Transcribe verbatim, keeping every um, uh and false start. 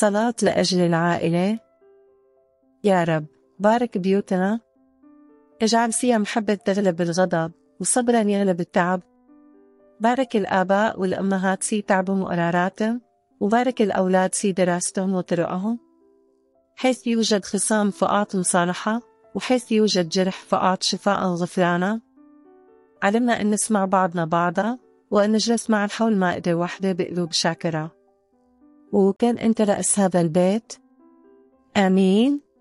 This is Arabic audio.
صلاة لأجل العائلة. يا رب بارك بيوتنا، اجعل فيها محبة تغلب الغضب وصبرا يغلب التعب. بارك الآباء والأمهات في تعبهم وقراراتهم، وبارك الأولاد في دراستهم وطرقهم. حيث يوجد خصام فأعط مصالحة، وحيث يوجد جرح فأعط شفاء وغفرانا. علمنا أن نسمع بعضنا بعضا، وأن نجلس معا حول مائدة واحدة بقلوب شاكرة. وكان أنت رأس هذا البيت. آمين.